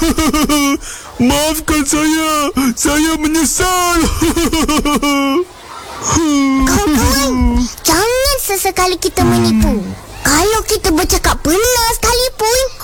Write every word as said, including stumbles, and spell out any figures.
Maafkan saya. Saya menyesal. Kawan-kawan, jangan sesekali kita menipu. Kalau kita bercakap benar sekalipun,